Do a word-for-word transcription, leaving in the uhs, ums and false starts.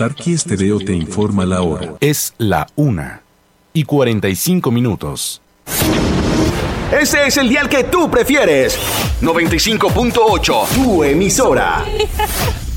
Tarqui Estéreo te informa la hora. Es la una y cuarenta y cinco minutos. Ese es el dial que tú prefieres. noventa y cinco punto ocho, tu emisora.